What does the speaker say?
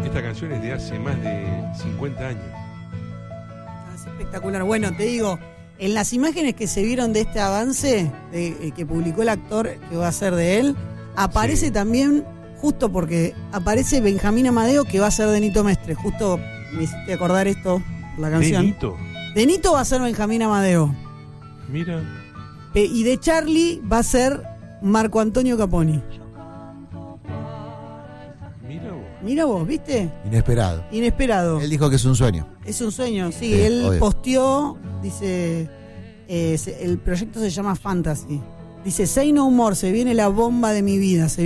Esta canción es de hace más de 50 años. Es espectacular. Bueno, te digo, en las imágenes que se vieron de este avance que publicó el actor que va a ser de él, aparece también, justo porque aparece Benjamín Amadeo, que va a ser de Nito Mestre. Justo me hiciste acordar esto, la canción. ¿De Nito? De Nito va a ser Benjamín Amadeo. Mira. Y de Charlie va a ser Marco Antonio Caponi. Mira vos, ¿viste? Inesperado. Él dijo que es un sueño. Es un sueño, sí. Sí, Él obvio. posteó, dice, el proyecto se llama Fantasy. Dice, Say No More, se viene la bomba de mi vida.